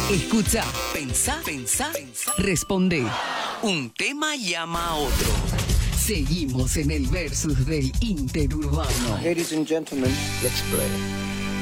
Escucha, pensá, responde. Un tema llama a otro. Seguimos en el versus del interurbano. Ladies and gentlemen, let's play.